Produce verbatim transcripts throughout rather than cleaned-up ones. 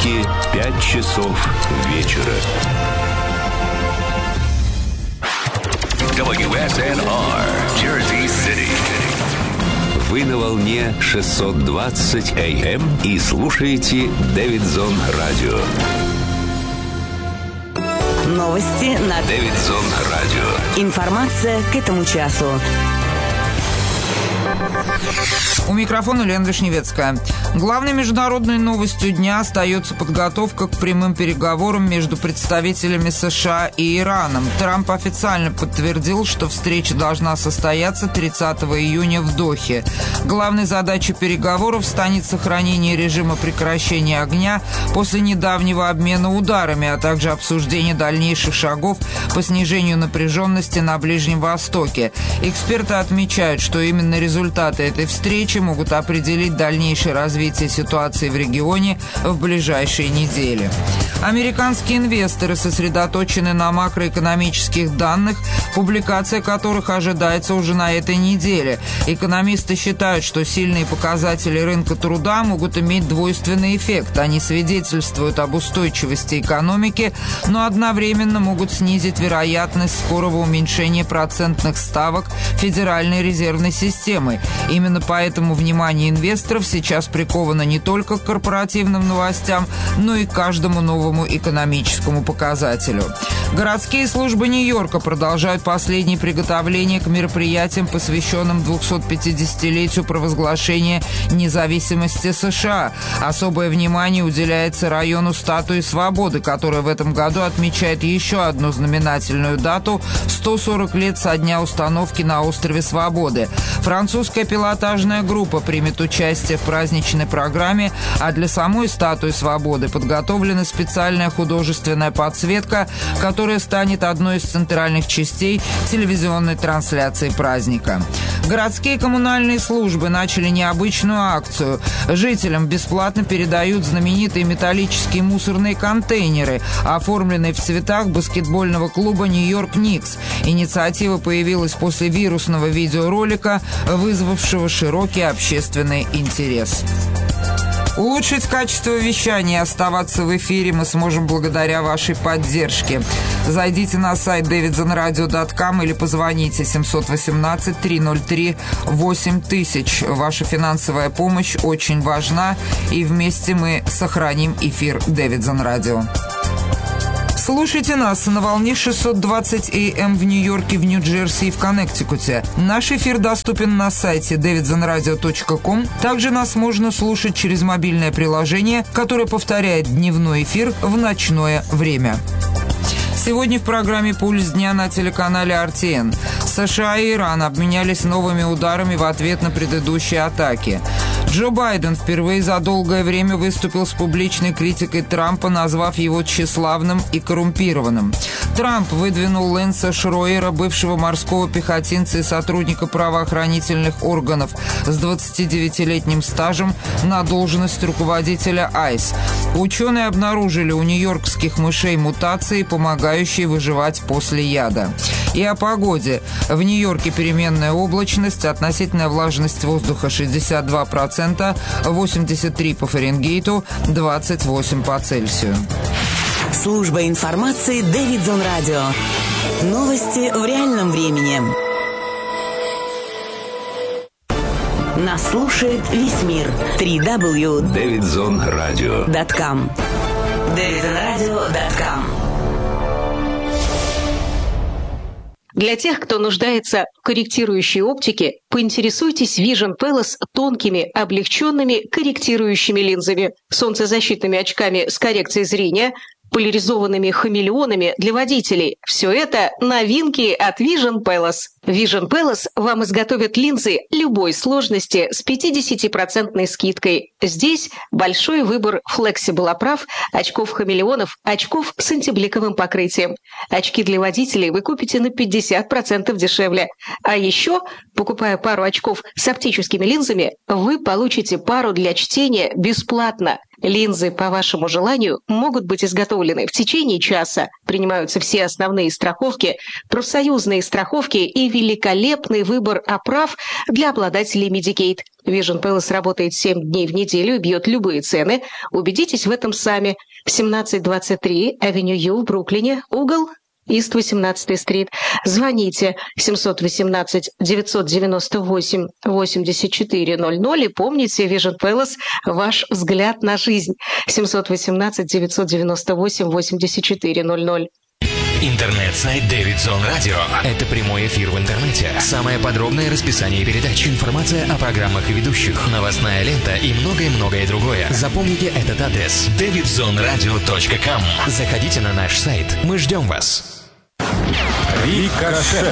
Нью-Йорке пять часов вечера. дабл ю эс эн ар, Jersey City. Вы на волне шестьсот двадцать эй эм и слушаете Дэвидсон Радио. Новости на Дэвидсон Радио. Информация к этому часу. У микрофона Лена Вишневецкая. Главной международной новостью дня остается подготовка к прямым переговорам между представителями США и Ираном. Трамп официально подтвердил, что встреча должна состояться тридцатого июня в Дохе. Главной задачей переговоров станет сохранение режима прекращения огня после недавнего обмена ударами, а также обсуждение дальнейших шагов по снижению напряженности на Ближнем Востоке. Эксперты отмечают, что именно результаты этой встречи могут определить дальнейшее развитие ситуации в регионе в ближайшие недели. Американские инвесторы сосредоточены на макроэкономических данных, публикация которых ожидается уже на этой неделе. Экономисты считают, что сильные показатели рынка труда могут иметь двойственный эффект. Они свидетельствуют об устойчивости экономики, но одновременно могут снизить вероятность скорого уменьшения процентных ставок Федеральной резервной системы. Именно поэтому внимание инвесторов сейчас приковано не только к корпоративным новостям, но и к каждому новому экономическому показателю. Городские службы Нью-Йорка продолжают последние приготовления к мероприятиям, посвященным двухсотпятидесятилетию провозглашения независимости США. Особое внимание уделяется району Статуи Свободы, которая в этом году отмечает еще одну знаменательную дату – сто сорок лет со дня установки на острове Свободы. Французская пилотажная группа примет участие в праздничной программе, а для самой Статуи Свободы подготовлена специальная художественная подсветка, которая станет одной из центральных частей телевизионной трансляции праздника. Городские коммунальные службы начали необычную акцию. Жителям бесплатно передают знаменитые металлические мусорные контейнеры, оформленные в цветах баскетбольного клуба «Нью-Йорк Никс». Инициатива появилась после вирусного видеоролика, вызвавшего широкий общественный интерес. Улучшить качество вещания и оставаться в эфире мы сможем благодаря вашей поддержке. Зайдите на сайт дэвидсон радио точка ком или позвоните семь один восемь три ноль три восемь тысяч. Ваша финансовая помощь очень важна, и вместе мы сохраним эфир Дэвидсон Радио. Слушайте нас на волне шестьсот двадцать эй эм в Нью-Йорке, в Нью-Джерси и в Коннектикуте. Наш эфир доступен на сайте дэвидсон радио точка ком. Также нас можно слушать через мобильное приложение, которое повторяет дневной эфир в ночное время. Сегодня в программе «Пульс дня» на телеканале эр ти эн. США и Иран обменялись новыми ударами в ответ на предыдущие атаки. Джо Байден впервые за долгое время выступил с публичной критикой Трампа, назвав его тщеславным и коррумпированным. Трамп выдвинул Лэнса Шройера, бывшего морского пехотинца и сотрудника правоохранительных органов с двадцатидевятилетним стажем, на должность руководителя айс. Ученые обнаружили у нью-йоркских мышей мутации, помогающие выживать после яда. И о погоде. В Нью-Йорке переменная облачность, относительная влажность воздуха шестьдесят два процента, восемьдесят три по Фаренгейту, двадцать восемь по Цельсию. Служба информации Дэвидсон Радио. Новости в реальном времени. Нас слушает весь мир. три дабл ю Дэвидсон Радио точка ком. дэвидсон радио точка ком. Для тех, кто нуждается в корректирующей оптике, поинтересуйтесь Vision Palace тонкими, облегченными корректирующими линзами, солнцезащитными очками с коррекцией зрения, поляризованными хамелеонами для водителей. Все это новинки от Vision Palace. Vision Palace вам изготовят линзы любой сложности с пятидесятипроцентной скидкой. Здесь большой выбор Flexible оправ, очков-хамелеонов, очков с антибликовым покрытием. Очки для водителей вы купите на пятьдесят процентов дешевле. А еще, покупая пару очков с оптическими линзами, вы получите пару для чтения бесплатно. Линзы по вашему желанию могут быть изготовлены в течение часа. Принимаются все основные страховки, профсоюзные страховки и великолепный выбор оправ для обладателей Medigate. Vision Palace работает семь дней в неделю и бьет любые цены. Убедитесь в этом сами. семнадцать двадцать три Авеню Ю в Бруклине, угол Ист восемнадцатая стрит. Звоните семь один восемь девять девять восемь восемьдесят четыре ноль ноль и помните, Vision Palace – ваш взгляд на жизнь. семь один восемь девять девять восемь восемьдесят четыре ноль ноль. Интернет-сайт Davidson Radio. Это прямой эфир в интернете. Самое подробное расписание передач, информация о программах и ведущих, новостная лента и многое-многое другое. Запомните этот адрес: дэвидзон радио точка ком. Заходите на наш сайт. Мы ждем вас. Рикошет.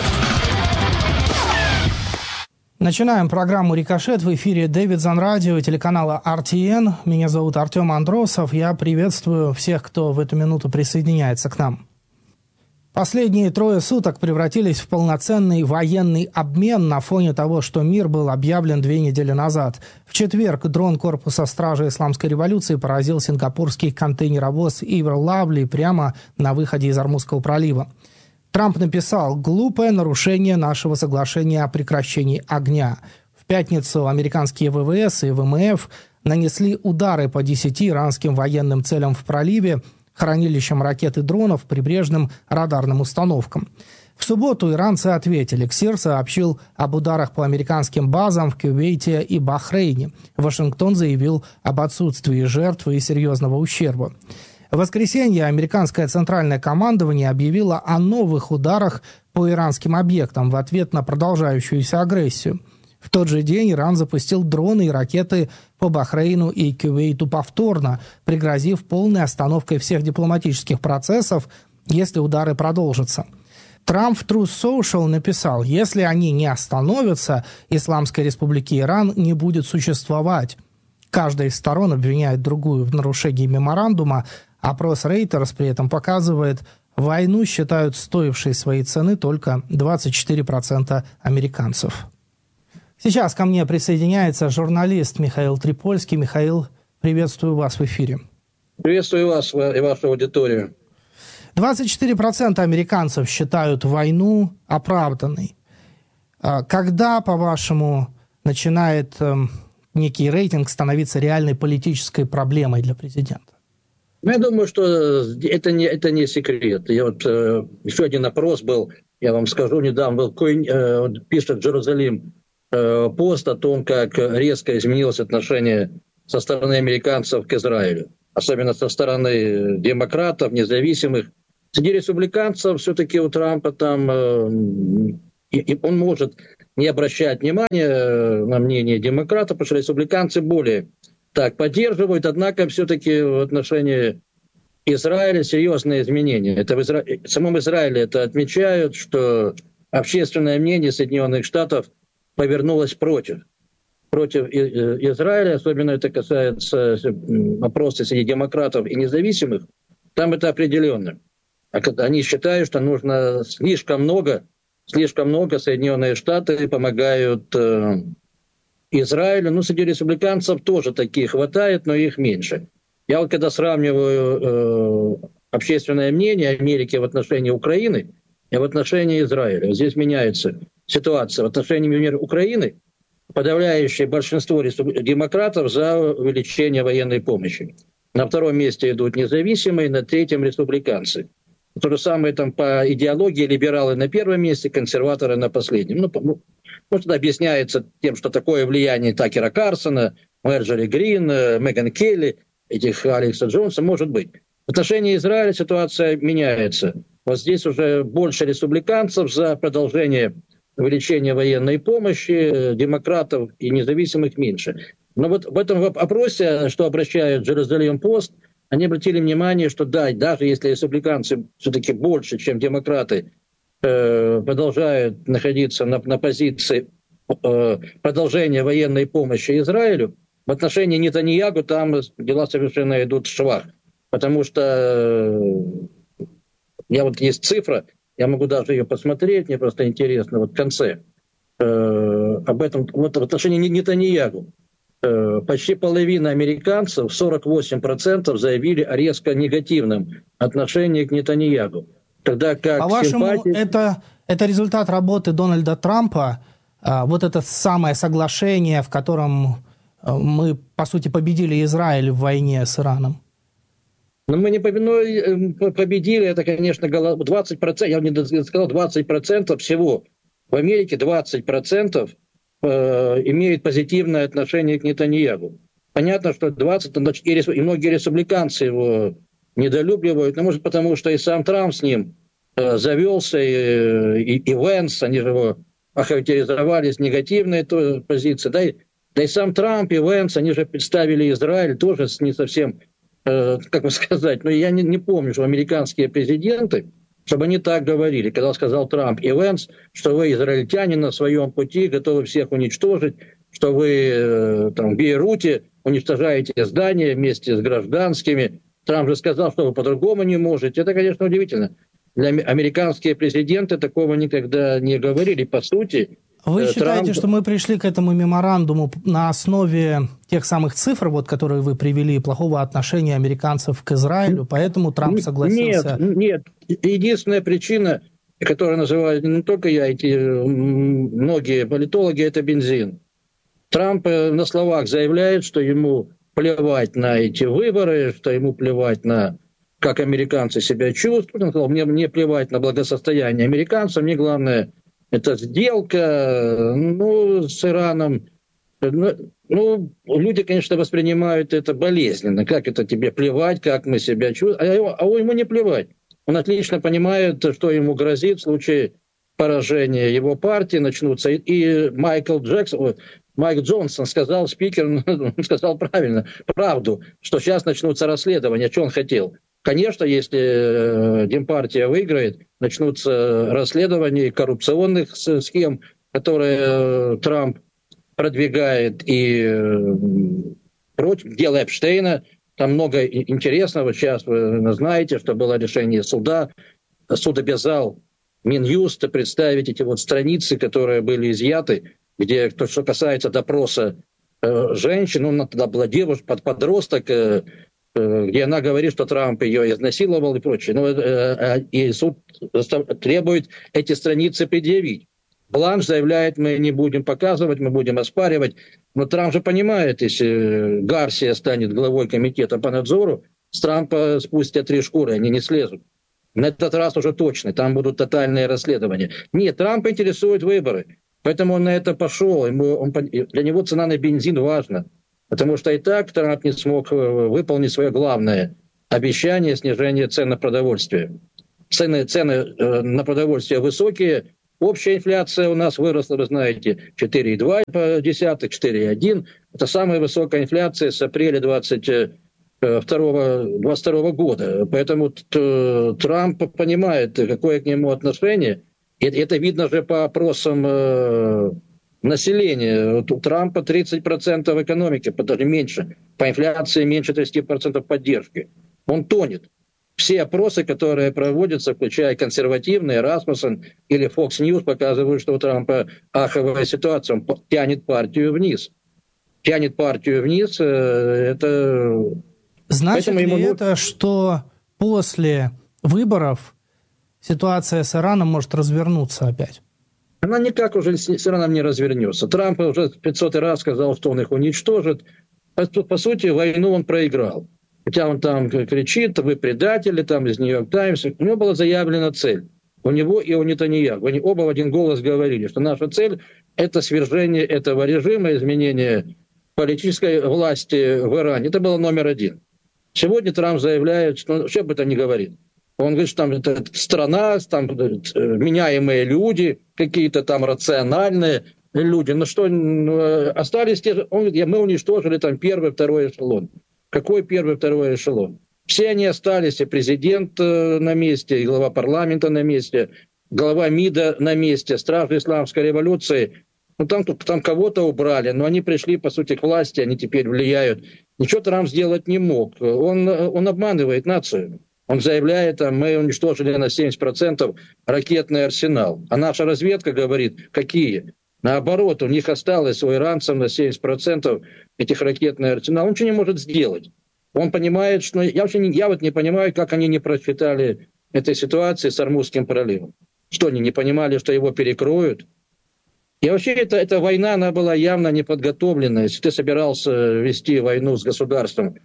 Начинаем программу «Рикошет». В эфире Davidson Radio, телеканала ар ти эн. Меня зовут Артем Андросов. Я приветствую всех, кто в эту минуту присоединяется к нам. Последние трое суток превратились в полноценный военный обмен на фоне того, что мир был объявлен две недели назад. В четверг дрон корпуса стражи Исламской революции поразил сингапурский контейнеровоз Ивер Лавли прямо на выходе из Ормузского пролива. Трамп написал: «Глупое нарушение нашего соглашения о прекращении огня». В пятницу американские вэ вэ эс и вэ эм эф нанесли удары по десяти иранским военным целям в проливе, хранилищам ракет и дронов, прибрежным радарным установкам. В субботу иранцы ответили. КСИР сообщил об ударах по американским базам в Кувейте и Бахрейне. Вашингтон заявил об отсутствии жертв и серьезного ущерба. В воскресенье американское центральное командование объявило о новых ударах по иранским объектам в ответ на продолжающуюся агрессию. В тот же день Иран запустил дроны и ракеты по Бахрейну и Кувейту повторно, пригрозив полной остановкой всех дипломатических процессов, если удары продолжатся. Трамп в Truth Social написал: «Если они не остановятся, Исламской Республики Иран не будет существовать». Каждая из сторон обвиняет другую в нарушении меморандума. Опрос Reuters при этом показывает, войну считают стоившей своей цены только двадцать четыре процента американцев. Сейчас ко мне присоединяется журналист Михаил Трипольский. Михаил, приветствую вас в эфире. Приветствую вас и вашу аудиторию. двадцать четыре процента американцев считают войну оправданной. Когда, по-вашему, начинает некий рейтинг становиться реальной политической проблемой для президента? Я думаю, что это не, это не секрет. Я вот, э, еще один опрос был, я вам скажу, недавно был, какой, э, пишет Джерузалим э, пост о том, как резко изменилось отношение со стороны американцев к Израилю. Особенно со стороны демократов, независимых. Среди республиканцев все-таки у Трампа там, э, и он может не обращать внимания на мнение демократов, потому что республиканцы более так поддерживают, однако все-таки в отношении Израиля серьезные изменения. Это в, Изра... в самом Израиле это отмечают, что общественное мнение Соединенных Штатов повернулось против. Против Израиля, особенно это касается вопросов среди демократов и независимых, там это определенно. Они считают, что нужно слишком много, слишком много Соединенные Штаты помогают э, Израилю. Ну, среди республиканцев тоже таких хватает, но их меньше. Я вот когда сравниваю э, общественное мнение Америки в отношении Украины и в отношении Израиля, здесь меняется ситуация. В отношении, например, Украины подавляющее большинство демократов за увеличение военной помощи. На втором месте идут независимые, на третьем республиканцы. То же самое там по идеологии либералы на первом месте, консерваторы на последнем. Ну, ну, может, это объясняется тем, что такое влияние Такера Карсона, Марджори Грин, Меган Келли, этих Алекса Джонса, может быть. В отношении Израиля ситуация меняется. Вот здесь уже больше республиканцев за продолжение увеличения военной помощи, демократов и независимых меньше. Но вот в этом опросе, что обращают Jerusalem Post, они обратили внимание, что да, даже если республиканцы все-таки больше, чем демократы, э, продолжают находиться на, на позиции э, продолжения военной помощи Израилю, в отношении Нетаньяху там дела совершенно идут в швах. Потому что э, я вот есть цифра, я могу даже ее посмотреть, мне просто интересно, вот в конце, э, об этом, вот в отношении Нетаньяху. почти половина американцев, сорок восемь процентов, заявили о резко негативном отношении к Нетаньяху. Тогда как По-вашему, симпатии... это, это результат работы Дональда Трампа, вот это самое соглашение, в котором мы, по сути, победили Израиль в войне с Ираном? Но мы не победили, это, конечно, двадцать процентов, я не сказал, двадцать процентов всего. В Америке двадцать процентов имеют позитивное отношение к Нетаньяху. Понятно, что двадцать процентов, и многие республиканцы его недолюбливают, но, может, потому что и сам Трамп с ним завелся, и, и, и Венс, они же его охарактеризовали с негативной позиции. Да и, да и сам Трамп и Венс, они же представили Израиль тоже с не совсем... как бы сказать, но я не, не помню, что американские президенты, чтобы они так говорили, когда сказал Трамп и Венс, что вы, израильтяне, на своем пути готовы всех уничтожить, что вы там, в Бейруте уничтожаете здания вместе с гражданскими. Трамп же сказал, что вы по-другому не можете. Это, конечно, удивительно. Для американские президенты такого никогда не говорили. По сути, вы считаете, Трамп... что мы пришли к этому меморандуму на основе тех самых цифр, вот, которые вы привели, плохого отношения американцев к Израилю, поэтому Трамп согласился? Нет, нет. Единственная причина, которую называют не только я, эти многие политологи, это бензин. Трамп на словах заявляет, что ему плевать на эти выборы, что ему плевать на как американцы себя чувствуют. Он сказал, мне, мне плевать на благосостояние американцев, мне главное... Это сделка, ну, с Ираном. Ну, ну, люди, конечно, воспринимают это болезненно. Как это тебе плевать, как мы себя чувствуем? А, а ему не плевать. Он отлично понимает, что ему грозит в случае поражения его партии. Начнутся. И, и Майкл Джексон, Майк Джонсон сказал, спикер, он сказал правильно, правду, что сейчас начнутся расследования, что он хотел. Конечно, если Демпартия выиграет, начнутся расследования коррупционных схем, которые Трамп продвигает, и против дела Эпштейна. Там много интересного. Сейчас вы знаете, что было решение суда. Суд обязал Минюст представить эти вот страницы, которые были изъяты, где, что касается допроса женщин, ну, тогда была девушка, подросток, где она говорит, что Трамп ее изнасиловал и прочее. Но, э, и суд требует эти страницы предъявить. Бланш заявляет, мы не будем показывать, мы будем оспаривать. Но Трамп же понимает, если Гарсия станет главой комитета по надзору, с Трампа спустят три шкуры, они не слезут. На этот раз уже точно, там будут тотальные расследования. Нет, Трамп интересует выборы, поэтому он на это пошел. Ему, он, для него цена на бензин важна. Потому что и так Трамп не смог выполнить свое главное обещание снижения цен на продовольствие. Цены, цены на продовольствие высокие. Общая инфляция у нас выросла, вы знаете, четыре целых два десятых, четыре целых одна десятая. Это самая высокая инфляция с апреля двадцать второго года. Поэтому Трамп понимает, какое к нему отношение. И это видно же по опросам населения. У Трампа тридцать процентов экономики, даже меньше. По инфляции меньше тридцать процентов поддержки. Он тонет. Все опросы, которые проводятся, включая консервативные, Расмуссен или Fox News, показывают, что у Трампа аховая ситуация. Он тянет партию вниз. Тянет партию вниз. Это... Значит ли ему... это, что после выборов ситуация с Ираном может развернуться опять? Она никак уже с Ираном не развернется. Трамп уже пятьсот раз сказал, что он их уничтожит. По, по сути, войну он проиграл. Хотя он там кричит, вы предатели, там из Нью-Йорк Таймс. У него была заявлена цель. У него и у Нетаньяху. Они оба в один голос говорили, что наша цель – это свержение этого режима, изменение политической власти в Иране. Это было номер один. Сегодня Трамп заявляет, что, что об этом не говорит. Он говорит, что там это страна, там меняемые люди, какие-то там рациональные люди. Ну что, ну, остались те же... Он говорит, мы уничтожили там первый, второй эшелон. Какой первый, второй эшелон? Все они остались, и президент на месте, и глава парламента на месте, глава МИДа на месте, стражи исламской революции. Ну там, там кого-то убрали, но они пришли, по сути, к власти, они теперь влияют. Ничего Трамп сделать не мог. Он, он обманывает нацию. Он заявляет, а мы уничтожили на семьдесят процентов ракетный арсенал. А наша разведка говорит, какие? Наоборот, у них осталось у иранцев на семьдесят процентов этих ракетных арсеналов. Он ничего не может сделать. Он понимает, что... Я, вообще не, я вот не понимаю, как они не просчитали этой ситуации с Ормузским проливом. Что, они не понимали, что его перекроют? И вообще эта, эта война, она была явно неподготовленная. Если ты собирался вести войну с государством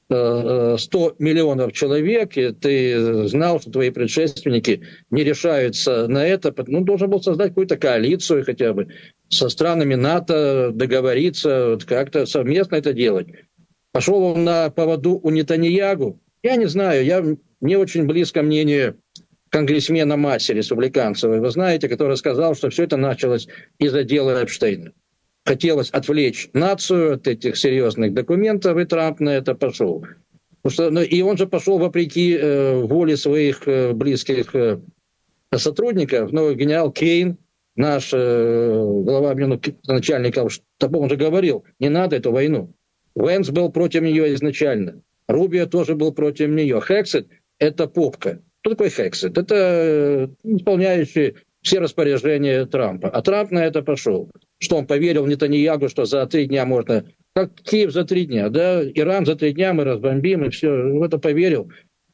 сто миллионов человек, и ты знал, что твои предшественники не решаются на это, ну, должен был создать какую-то коалицию хотя бы, со странами НАТО договориться, вот как-то совместно это делать. Пошел он на поводу у Нетаньягу. Я не знаю, я, мне очень близко мнение конгрессмена Масси, республиканцев, вы знаете, который сказал, что все это началось из-за дела Эпштейна. Хотелось отвлечь нацию от этих серьезных документов, и Трамп на это пошел. Потому что, ну, и он же пошел вопреки э, воле своих э, близких э, сотрудников. Ну, генерал Кейн, наш э, глава ну, начальника штаба, он же говорил, не надо эту войну. Венс был против нее изначально. Рубио тоже был против нее. Хексет – это попка. Кто такой Хексет? Это э, исполняющий все распоряжения Трампа. А Трамп на это пошел. Что он поверил Нетаньягу, что за три дня можно... Как Киев за три дня, да? Иран за три дня мы разбомбим, и все. В это поверил.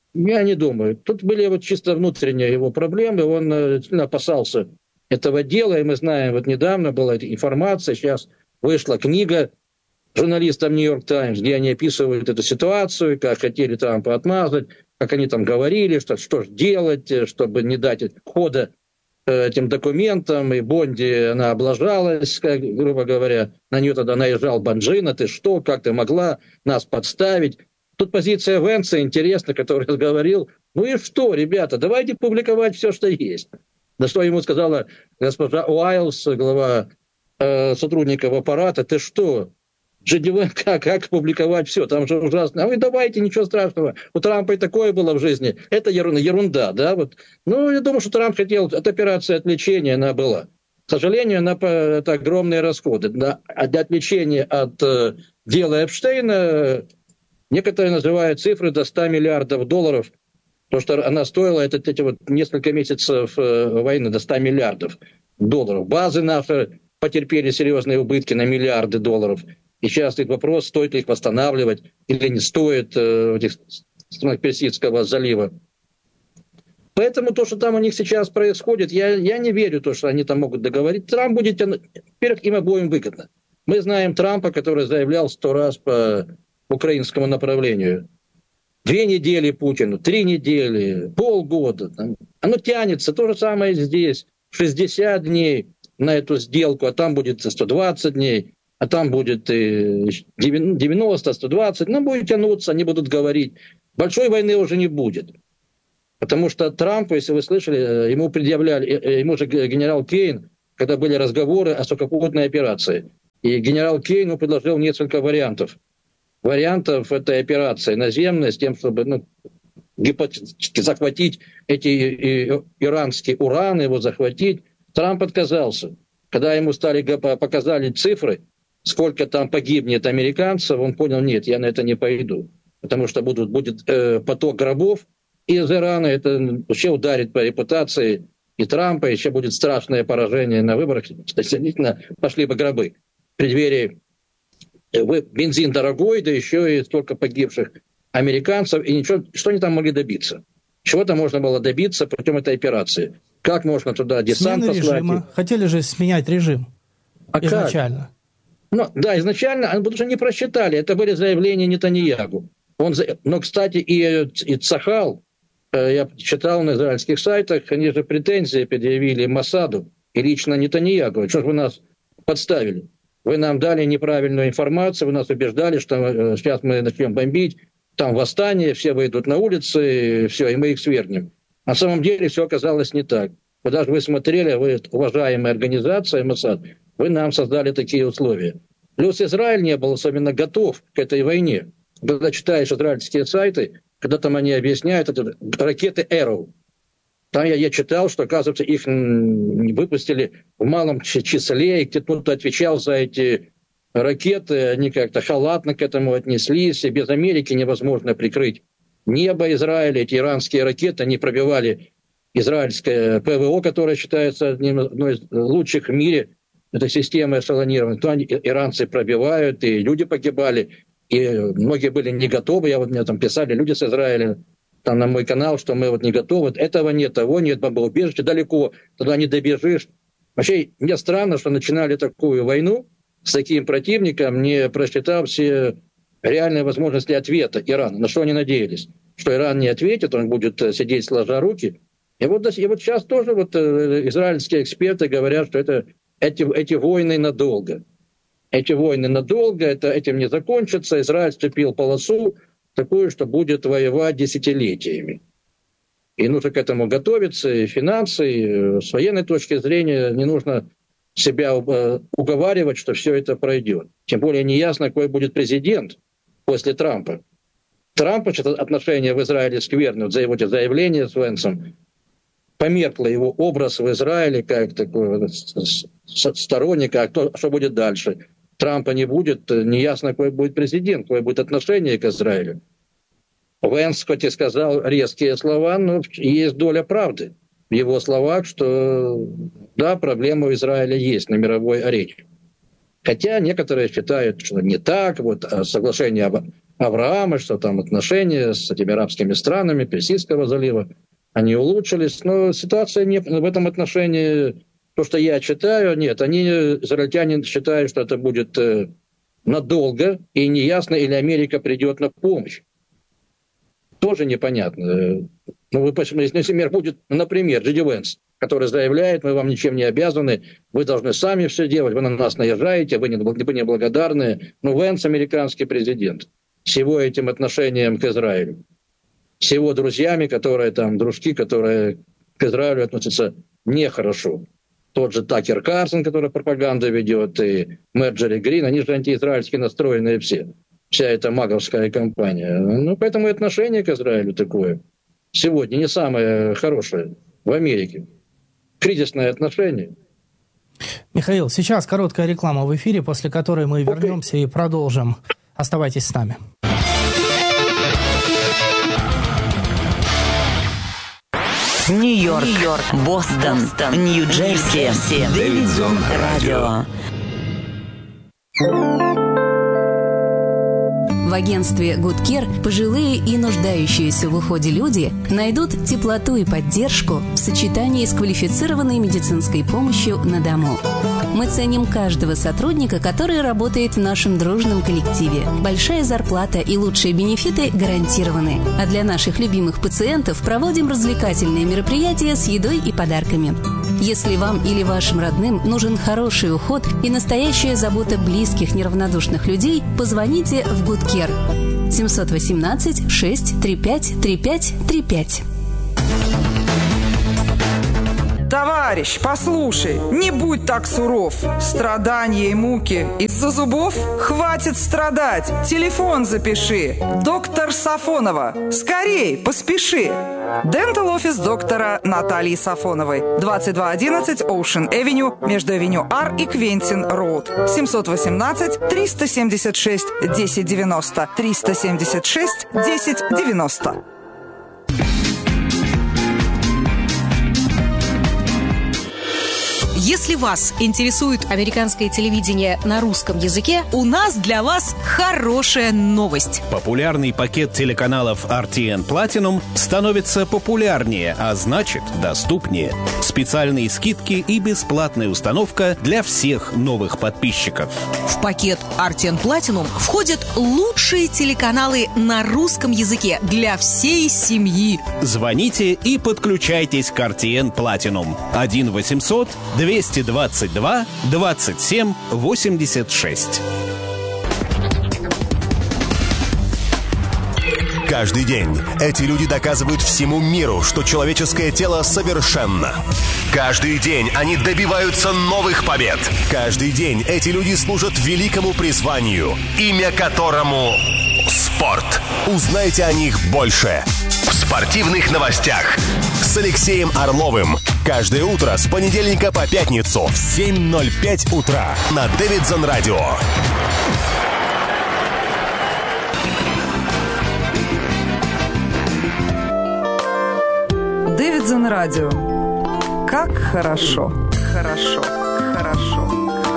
Я не думаю. Тут были вот чисто внутренние его проблемы. Он сильно опасался этого дела. И мы знаем, вот недавно была эта информация, сейчас вышла книга журналистам «Нью-Йорк Таймс», где они описывают эту ситуацию, как хотели Трампа отмазать, как они там говорили, что что же делать, чтобы не дать хода этим документам, и Бонди, она облажалась, как, грубо говоря, на нее тогда наезжал Банджина, ты что, как ты могла нас подставить? Тут позиция Венса интересна, который говорил, ну и что, ребята, давайте публиковать все, что есть. На что ему сказала госпожа Уайлс, глава э, сотрудников аппарата, ты что, джи ди ви, как, как публиковать все, там же ужасно. А вы давайте, ничего страшного. У Трампа и такое было в жизни. Это ерунда, ерунда, да? Вот. Ну, я думаю, что Трамп хотел, эта операция отвлечения, она была. К сожалению, она, это огромные расходы. Для отвлечения от э, дела Эпштейна некоторые называют цифры до ста миллиардов долларов. То, что она стоила, это эти вот несколько месяцев э, войны, до ста миллиардов долларов. Базы наши потерпели серьезные убытки на миллиарды долларов. И сейчас стоит вопрос, стоит ли их восстанавливать или не стоит э, этих странах Персидского залива. Поэтому то, что там у них сейчас происходит, я, я не верю в то, что они там могут договорить. Трамп будет, во-первых, им обоим выгодно. Мы знаем Трампа, который заявлял сто раз по украинскому направлению. Две недели Путину, три недели, полгода. Там. Оно тянется, то же самое здесь. шестьдесят дней на эту сделку, а там будет сто двадцать дней. А там будет девяносто, сто двадцать, ну, будет тянуться, они будут говорить. Большой войны уже не будет. Потому что Трампу, если вы слышали, ему предъявляли, ему же генерал Кейн, когда были разговоры о сухопутной операции. И генерал Кейн ему предложил несколько вариантов. Вариантов этой операции наземной, с тем, чтобы ну, гипотетически захватить эти иранские ураны, его захватить. Трамп отказался. Когда ему стали показали цифры, сколько там погибнет американцев, он понял, нет, я на это не пойду. Потому что будут, будет э, поток гробов из Ирана, это вообще ударит по репутации и Трампа, еще будет страшное поражение на выборах, действительно пошли бы гробы. В преддверии э, бензин дорогой, да еще и столько погибших американцев, и ничего, что они там могли добиться? Чего-то можно было добиться путем этой операции. Как можно туда десант послать? Смена режима. Хотели же сменять режим а изначально. Как? Ну, да, изначально, потому что не просчитали. Это были заявления Нетаньягу. Он, но, кстати, и, и Цахал, я читал на израильских сайтах, они же претензии предъявили Моссаду и лично Нетаньягу. Что же вы нас подставили? Вы нам дали неправильную информацию, вы нас убеждали, что сейчас мы начнем бомбить, там восстание, все выйдут на улицы, и все, и мы их свергнем. На самом деле все оказалось не так. Вы даже вы смотрели, вы, уважаемая организация Моссад, вы нам создали такие условия. Плюс Израиль не был особенно готов к этой войне. Когда читаешь израильские сайты, когда там они объясняют, это ракеты Arrow. Там я, я читал, что, оказывается, их выпустили в малом числе, и кто-то отвечал за эти ракеты, они как-то халатно к этому отнеслись, и без Америки невозможно прикрыть небо Израиля. Эти иранские ракеты, они пробивали израильское ПВО, которое считается одним, одной из лучших в мире, этой системы эшелонирования, то они, иранцы пробивают, и люди погибали, и многие были не готовы. Я вот мне там писали люди с Израиля, там на мой канал, что мы вот не готовы. Этого нет, того нет, бомбоубежище далеко, туда не добежишь. Вообще, мне странно, что начинали такую войну с таким противником, не просчитав все реальные возможности ответа Ирана. На что они надеялись? Что Иран не ответит, он будет сидеть сложа руки. И вот, и вот сейчас тоже вот израильские эксперты говорят, что это, эти, эти войны надолго. Эти войны надолго, это, этим не закончится. Израиль вступил в полосу такую, что будет воевать десятилетиями. И нужно к этому готовиться, и финансы, и с военной точки зрения не нужно себя уговаривать, что все это пройдет. Тем более неясно, какой будет президент после Трампа. Трампа отношения в Израиле скверны, вот за его заявление с Венсом, померкло его образ в Израиле как такой сторонника, а кто, что будет дальше. Трампа не будет, неясно, какой будет президент, какое будет отношение к Израилю. Венс хоть и сказал резкие слова, но есть доля правды в его словах, что да, проблема в Израиле есть на мировой арене. Хотя некоторые считают, что не так, вот соглашение Авраама, что там отношения с этими арабскими странами Персидского залива, они улучшились, но ситуация не, в этом отношении, то, что я читаю, нет, они, израильтяне, считают, что это будет надолго, и неясно, или Америка придет на помощь. Тоже непонятно. Ну, вы, если, например, будет, например, Джей Ди Венс, который заявляет, мы вам ничем не обязаны, вы должны сами все делать, вы на нас наезжаете, вы неблагодарны. Но Венс американский президент с его этим отношением к Израилю, с его друзьями, которые там, дружки, которые к Израилю относятся нехорошо. Тот же Такер Карлсон, который пропаганду ведет, и Марджори Грин, они же антиизраильски настроенные все. Вся эта маговская компания. Ну, поэтому и отношение к Израилю такое сегодня не самое хорошее в Америке. Кризисное отношение. Михаил, сейчас короткая реклама в эфире, после которой мы okay. вернемся и продолжим. Оставайтесь с нами. Нью-Йорк, Нью-Йорк, Бостон, Бостон, Нью-Джерси, Дэвидсон Радио. В агентстве Good Care пожилые и нуждающиеся в уходе люди найдут теплоту и поддержку в сочетании с квалифицированной медицинской помощью на дому. Мы ценим каждого сотрудника, который работает в нашем дружном коллективе. Большая зарплата и лучшие бенефиты гарантированы. А для наших любимых пациентов проводим развлекательные мероприятия с едой и подарками. Если вам или вашим родным нужен хороший уход и настоящая забота близких неравнодушных людей, позвоните в Good Care семь один восемь шесть три пять три пять три пять. Товарищ, послушай, не будь так суров. Страдания и муки из-за зубов? Хватит страдать. Телефон запиши. Доктор Сафонова. Скорей, поспеши. Дентал офис доктора Натальи Сафоновой. двадцать два одиннадцать Ocean Avenue между Авеню Ар и Квентин Роуд. семь один восемь триста семьдесят шесть десять девяносто. триста семьдесят шесть десять девяносто. Если вас интересует американское телевидение на русском языке, у нас для вас хорошая новость. Популярный пакет телеканалов ар ти эн Platinum становится популярнее, а значит, доступнее. Специальные скидки и бесплатная установка для всех новых подписчиков. В пакет ар ти эн Platinum входят лучшие телеканалы на русском языке для всей семьи. Звоните и подключайтесь к ар ти эн Platinum. один восемьсот двести двадцать два двадцать семь восемьдесят шесть. Каждый день эти люди доказывают всему миру, что человеческое тело совершенно. Каждый день они добиваются новых побед. Каждый день эти люди служат великому призванию, имя которому спорт. Узнайте о них больше в спортивных новостях с Алексеем Орловым. Каждое утро с понедельника по пятницу в семь ноль пять утра на Дэвидсон Радио. Дэвидсон Радио. Как хорошо, хорошо, хорошо.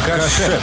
Рикошет.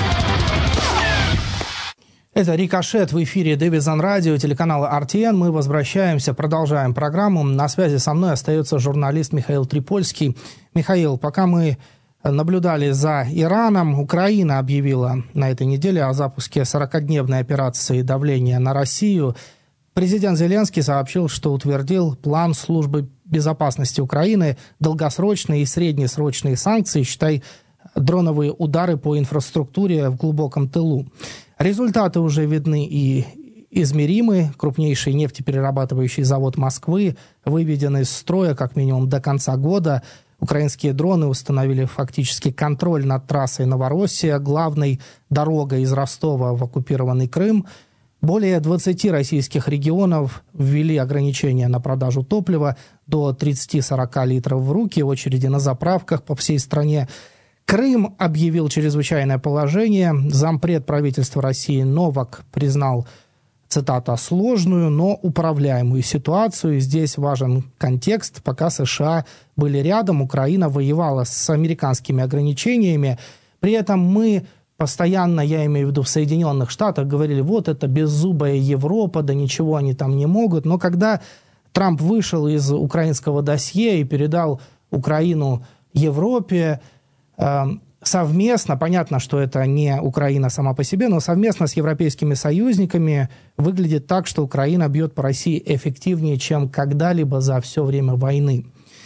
Это «Рикошет» в эфире Дэвид Зон Радио, телеканала ар ти эн. Мы возвращаемся, продолжаем программу. На связи со мной остается журналист Михаил Трипольский. Михаил, пока мы наблюдали за Ираном, Украина объявила на этой неделе о запуске сорокадневной операции давления на Россию. Президент Зеленский сообщил, что утвердил план службы безопасности Украины, долгосрочные и среднесрочные санкции, считай, дроновые удары по инфраструктуре в глубоком тылу. Результаты уже видны и измеримы. Крупнейший нефтеперерабатывающий завод Москвы выведен из строя как минимум до конца года. Украинские дроны установили фактически контроль над трассой Новороссия, главной дорогой из Ростова в оккупированный Крым. Более двадцати российских регионов ввели ограничения на продажу топлива до тридцати-сорока литров в руки, очереди на заправках по всей стране. Крым объявил чрезвычайное положение. Зампред правительства России Новак признал, цитата, «сложную, но управляемую ситуацию». Здесь важен контекст. Пока США были рядом, Украина воевала с американскими ограничениями. При этом мы постоянно, я имею в виду в Соединенных Штатах, говорили, вот это беззубая Европа, да ничего они там не могут. Но когда Трамп вышел из украинского досье и передал Украину Европе, совместно, понятно, что это не Украина сама по себе, но совместно с европейскими союзниками выглядит так, что Украина бьет по России эффективнее, чем когда-либо за все время войны.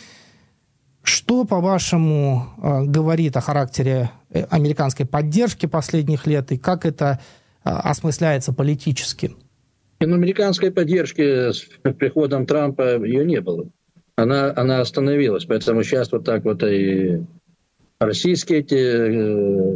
Что, по-вашему, говорит о характере американской поддержки последних лет и как это осмысляется политически? Но американской поддержки с приходом Трампа ее не было. Она, она остановилась, поэтому сейчас вот так вот и российские эти э,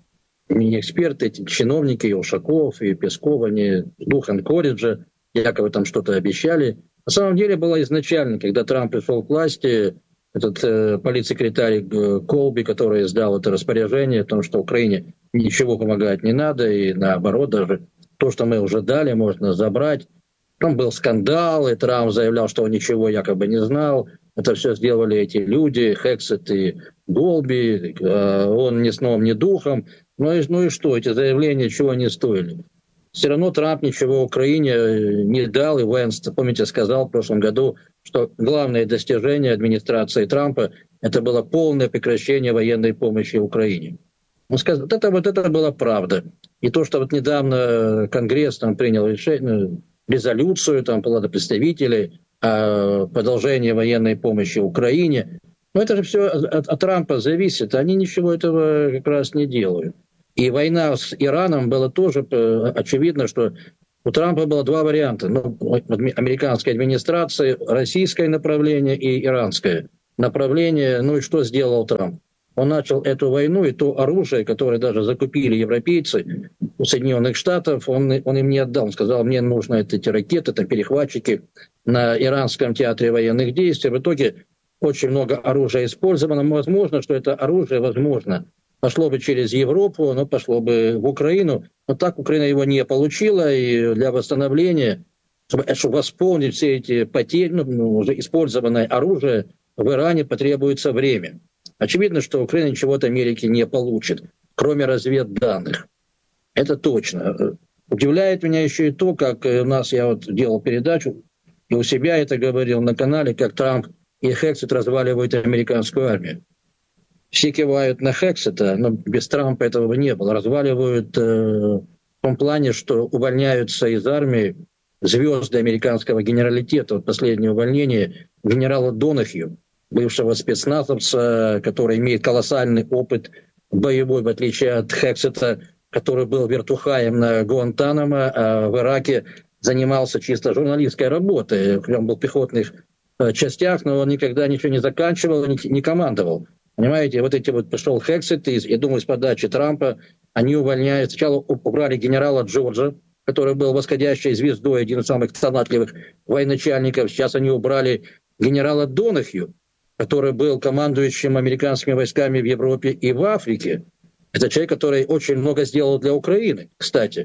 эксперты, эти чиновники, и Ушаков, и Песков, они с дух Анкориджа якобы там что-то обещали. На самом деле было изначально, когда Трамп пришел к власти, этот э, политсекретарь Колби, который издал это распоряжение о том, что Украине ничего помогать не надо, и наоборот, даже то, что мы уже дали, можно забрать. Там был скандал, и Трамп заявлял, что он ничего якобы не знал. Это все сделали эти люди, Хексет и Голби, он ни сном, ни духом. Ну и, ну и что, эти заявления чего не стоили? Все равно Трамп ничего Украине не дал, и Венс, помните, сказал в прошлом году, что главное достижение администрации Трампа – это было полное прекращение военной помощи Украине. Он сказал, вот это, вот это была правда. И то, что вот недавно Конгресс там принял решение, резолюцию, там, Палата представителей, о продолжении военной помощи Украине. Но это же все от, от Трампа зависит. Они ничего этого как раз не делают. И война с Ираном была тоже очевидно, что у Трампа было два варианта. Ну, американской администрации, российское направление и иранское направление. Ну и что сделал Трамп? Он начал эту войну, и то оружие, которое даже закупили европейцы у Соединенных Штатов, он, он им не отдал. Он сказал, мне нужны эти ракеты, там, перехватчики на Иранском театре военных действий. В итоге очень много оружия использовано. Возможно, что это оружие, возможно, пошло бы через Европу, оно пошло бы в Украину. Но так Украина его не получила, и для восстановления, чтобы, чтобы восполнить все эти потери, ну, уже использованное оружие в Иране потребуется время. Очевидно, что Украина ничего от Америки не получит, кроме разведданных. Это точно. Удивляет меня еще и то, как у нас, я вот делал передачу, и у себя это говорил на канале, как Трамп и Хексет разваливают американскую армию. Все кивают на Хексета, но без Трампа этого бы не было. Разваливают э, в том плане, что увольняются из армии звезды американского генералитета. Вот последнее увольнение генерала Донахью, бывшего спецназовца, который имеет колоссальный опыт боевой, в отличие от Хексета, который был вертухаем на Гуантанамо, а в Ираке занимался чисто журналистской работой. Он был в пехотных частях, но он никогда ничего не заканчивал, не командовал. Понимаете, вот эти вот пришел Хексет, и, я думаю, с подачи Трампа они увольняют. Сначала убрали генерала Джорджа, который был восходящей звездой, один из самых талантливых военачальников. Сейчас они убрали генерала Донахью, который был командующим американскими войсками в Европе и в Африке. Это человек, который очень много сделал для Украины, кстати.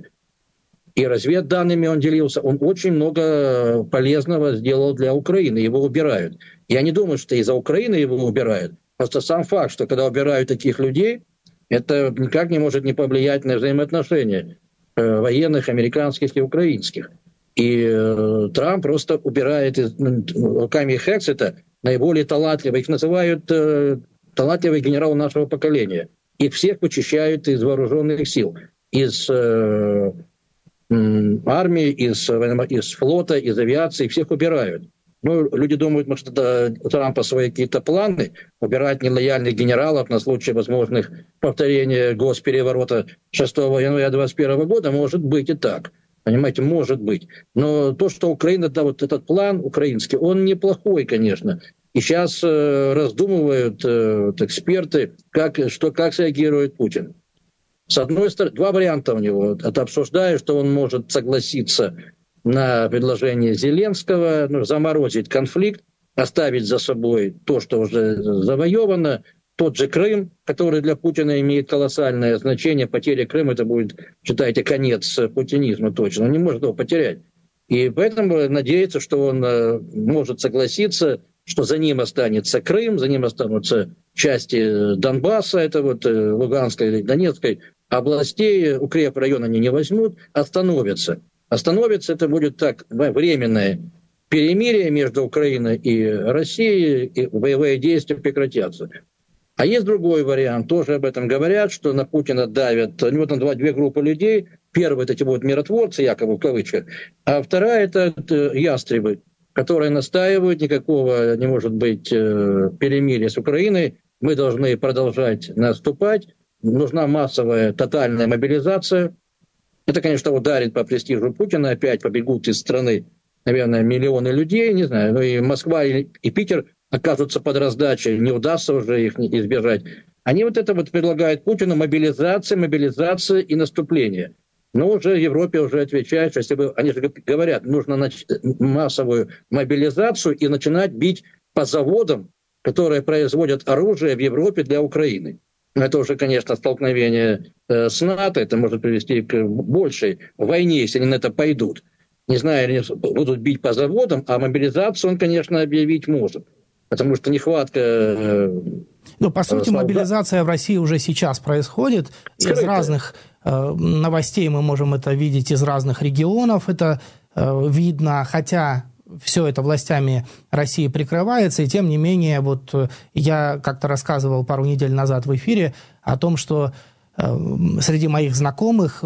И разведданными он делился. Он очень много полезного сделал для Украины. Его убирают. Я не думаю, что из-за Украины его убирают. Просто сам факт, что когда убирают таких людей, Это никак не может не повлиять на взаимоотношения э, военных, американских и украинских. И э, Трамп просто убирает из, руками Хексета наиболее талантливых, их называют э, талантливые генералы нашего поколения. Их всех вычищают из вооруженных сил, из э, э, армии, из, из флота, из авиации, всех убирают. Ну, люди думают, может, это у Трампа свои какие-то планы, убирать нелояльных генералов на случай возможных повторения госпереворота шестого января двадцать первого года, может быть и так. Понимаете, может быть. Но то, что Украина, да, вот этот план украинский, он неплохой, конечно. И сейчас э, раздумывают э, вот, эксперты, как, что, как среагирует Путин. С одной стороны, два варианта у него. Это обсуждаю, что он может согласиться на предложение Зеленского, ну, заморозить конфликт, оставить за собой то, что уже завоевано, тот же Крым, который для Путина имеет колоссальное значение. Потеря Крыма — это будет, считайте, конец путинизма точно. Он не может его потерять. И поэтому надеется, что он э, может согласиться, что за ним останется Крым, за ним останутся части Донбасса, это вот э, Луганской и Донецкой областей, укрепрайон они не возьмут, остановятся. Остановится, это будет так, временное перемирие между Украиной и Россией, и боевые действия прекратятся. А есть другой вариант, тоже об этом говорят, что на Путина давят, у него там два, две группы людей. Первые это эти будут миротворцы, якобы в кавычках, а вторая это ястребы, которые настаивают, никакого не может быть перемирия с Украиной, мы должны продолжать наступать, нужна массовая тотальная мобилизация. Это, конечно, ударит по престижу Путина, опять побегут из страны, наверное, миллионы людей, не знаю, ну и Москва и, и Питер окажутся под раздачей, не удастся уже их избежать. Они вот это вот предлагают Путину: мобилизация, мобилизация и наступление. Но уже в Европе уже отвечают, что если бы, они же говорят, нужно начать массовую мобилизацию и начинать бить по заводам, которые производят оружие в Европе для Украины. Это уже, конечно, столкновение э, с НАТО, это может привести к большей войне, если они на это пойдут. Не знаю, они будут бить по заводам, а мобилизацию он, конечно, объявить может. Потому что нехватка... Э, ну, по сути, солдат... мобилизация в России уже сейчас происходит. Скрытая. Из разных э, новостей мы можем это видеть, из разных регионов это э, видно, хотя... Все это властями России прикрывается, и тем не менее, вот я как-то рассказывал пару недель назад в эфире о том, что э, среди моих знакомых,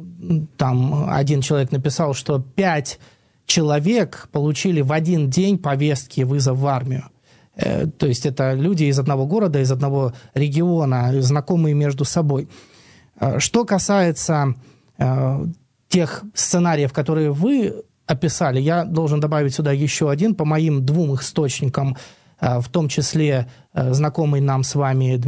там один человек написал, что пять человек получили в один день повестки вызов в армию. Э, то есть это люди из одного города, из одного региона, знакомые между собой. Э, что касается э, тех сценариев, которые вы описали, я должен добавить сюда еще один, по моим двум источникам, в том числе знакомый нам с вами